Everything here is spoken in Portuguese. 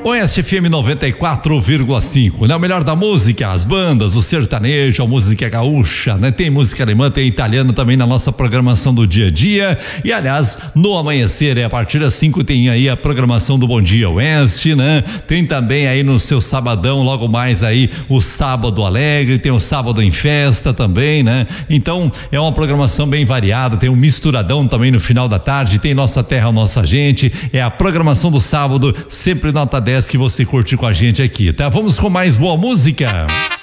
Oeste FM 94,5, né? O melhor da música, as bandas, o sertanejo, a música gaúcha, né? Tem música alemã, tem italiano também na nossa programação do dia a dia. E aliás, no amanhecer, a partir das 5 tem aí a programação do Bom Dia Oeste, né? Tem também aí no seu sabadão, logo mais aí o Sábado Alegre, tem o Sábado em Festa também, né? Então é uma programação bem variada, tem um misturadão também no final da tarde, tem Nossa Terra, Nossa Gente, é a programação do sábado, sempre nota 10 que você curte com a gente aqui, tá? Vamos com mais boa música.